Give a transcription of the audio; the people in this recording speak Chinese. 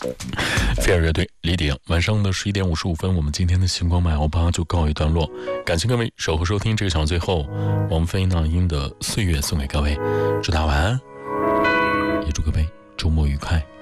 飞儿乐队李鼎，晚上的11点55分，我们今天的星光麦欧巴就告一段落。感谢各位守候收听这个小最后，王菲那英的岁月送给各位，祝大家晚安，也祝各位周末愉快。